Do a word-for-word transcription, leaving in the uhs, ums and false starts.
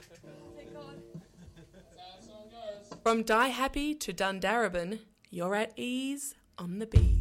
Thank God. That's how the song goes. From Die Happy to Dundarabin, you're at ease on the beat.